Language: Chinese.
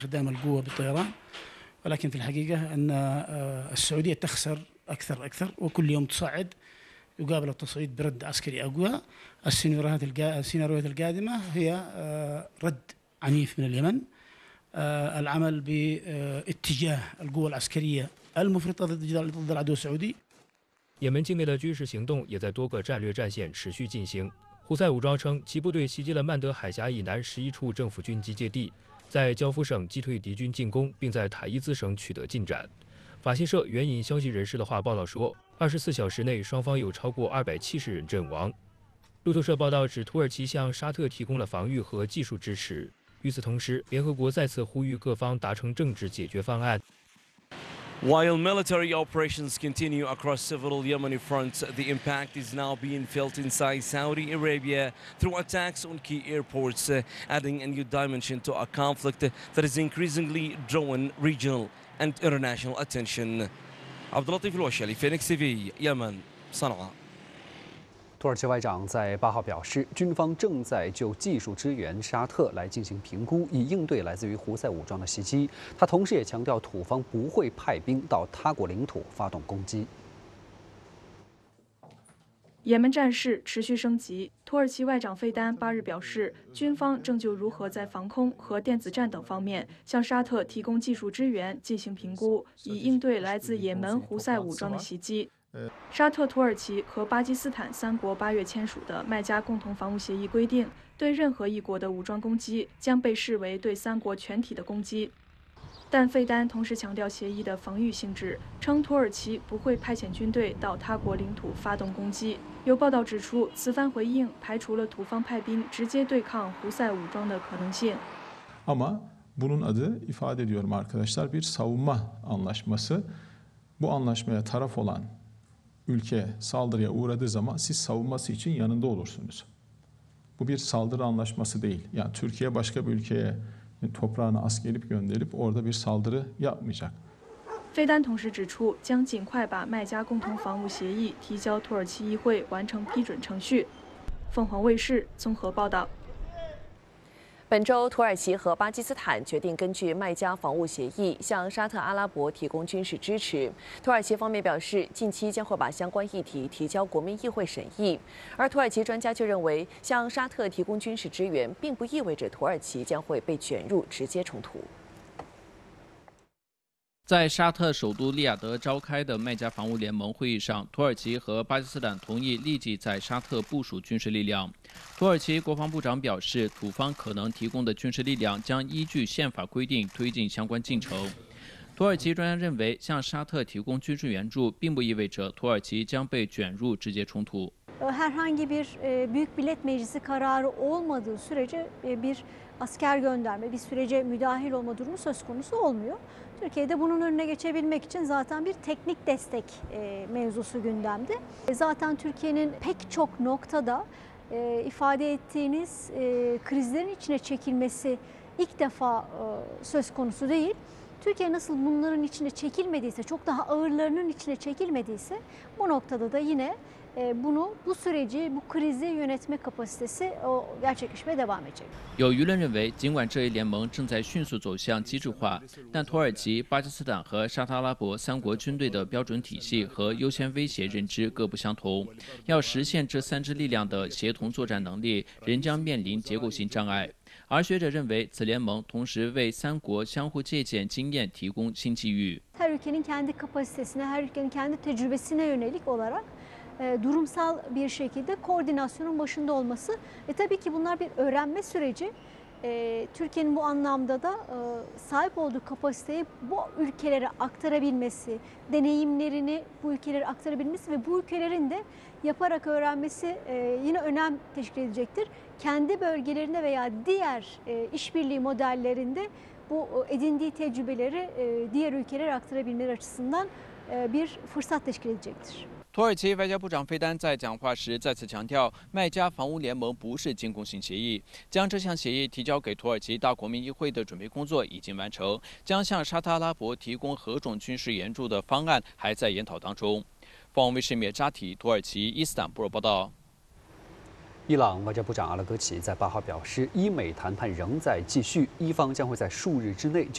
استخدام القوة بالطيران، ولكن في الحقيقة أن السعودية تخسر أكثر وكل يوم تصعد. يقابل التصعيد برد عسكري أقوى. السيناريوهات القادمة هي رد عنيف من اليمن، العمل باتجاه القوة العسكرية المفرطة ضد العدو السعودي。 也门境内的军事行动也在多个战略战线持续进行。胡塞武装称，其部队袭击了曼德海峡以南11处政府军集结地，在焦夫省击退敌军进攻，并在塔伊兹省取得进展。法新社援引消息人士的话报道说，24小时内双方有超过270人阵亡。路透社报道指，土耳其向沙特提供了防御和技术支持。与此同时，联合国再次呼吁各方达成政治解决方案。 While military operations continue across several Yemeni fronts, the impact is now being felt inside Saudi Arabia through attacks on key airports, adding a new dimension to a conflict that is increasingly drawing regional and international attention. Abdulatif Al-Washali, Phoenix TV, Yemen, Sana'a. 土耳其外长在8号表示，军方正在就技术支援沙特来进行评估，以应对来自于胡塞武装的袭击。他同时也强调，土方不会派兵到他国领土发动攻击。 也门战事持续升级，土耳其外长费丹8日表示，军方正就如何在防空和电子战等方面向沙特提供技术支援进行评估，以应对来自也门胡塞武装的袭击。 沙特、土耳其和巴基斯坦3国8月签署的麦加共同防务协议规定，对任何一国的武装攻击将被视为对3国全体的攻击。但费丹同时强调协议的防御性质，称土耳其不会派遣军队到他国领土发动攻击。有报道指出，此番回应排除了土方派兵直接对抗胡塞武装的可能性。 Ama bunun adı ifade ediyorum arkadaşlar bir savunma anlaşması. Bu anlaşmaya taraf olan ülke saldırıya uğradığı zaman siz savunması için yanında olursunuz. Bu bir saldırı anlaşması değil. Yani Türkiye başka bir ülkeye toprağına asker gönderip orada bir saldırı yapmayacak. 费丹同时指出，将尽快把麦加共同防务协议提交土耳其议会完成批准程序。凤凰卫视综合报道。 本周，土耳其和巴基斯坦决定根据麦加防务协议向沙特阿拉伯提供军事支持。土耳其方面表示，近期将会把相关议题提交国民议会审议。而土耳其专家就认为，向沙特提供军事支援，并不意味着土耳其将会被卷入直接冲突。 在沙特首都利雅得召开的麦加防务联盟会议上，土耳其和巴基斯坦同意立即在沙特部署军事力量。土耳其国防部长表示，土方可能提供的军事力量将依据宪法规定推进相关进程。土耳其专家认为，向沙特提供军事援助，并不意味着土耳其将被卷入直接冲突。 herhangi bir Büyük Millet Meclisi kararı olmadığı sürece bir asker gönderme, bir sürece müdahil olma durumu söz konusu olmuyor. Türkiye'de bunun önüne geçebilmek için zaten bir teknik destek mevzusu gündemde. Zaten Türkiye'nin pek çok noktada ifade ettiğiniz krizlerin içine çekilmesi ilk defa söz konusu değil. Türkiye nasıl bunların içine çekilmediyse, çok daha ağırlarının içine çekilmediyse bu noktada da yine bu süreci, bu krizi yönetme kapasitesi gerçekleşmeye devam edecek. 有舆论认为，尽管这一联盟正在迅速走向机制化，但土耳其、巴基斯坦和沙特阿拉伯3国军队的标准体系和优先威胁认知各不相同。要实现这3支力量的协同作战能力，仍将面临结构性障碍。而学者认为，此联盟同时为3国相互借鉴经验提供新机遇。 Her ülkenin kendi kapasitesine, her ülkenin kendi tecrübesine yönelik olarak durumsal bir şekilde koordinasyonun başında olması. Tabii ki bunlar bir öğrenme süreci. Türkiye'nin bu anlamda da sahip olduğu kapasiteyi bu ülkelere aktarabilmesi, deneyimlerini bu ülkelere aktarabilmesi ve bu ülkelerin de yaparak öğrenmesi yine önem teşkil edecektir. Kendi bölgelerinde veya diğer işbirliği modellerinde bu edindiği tecrübeleri diğer ülkelere aktarabilmeleri açısından bir fırsat teşkil edecektir. 土耳其外交部长费丹在讲话时再次强调，麦加防务联盟不是进攻性协议，将这项协议提交给土耳其大国民议会的准备工作已经完成，将向沙特阿拉伯提供何种军事援助的方案还在研讨当中。凤凰卫视灭扎提土耳其伊斯坦布尔报道。 伊朗外交部长阿拉戈齐在8号表示，伊美谈判仍在继续，伊方将会在数日之内就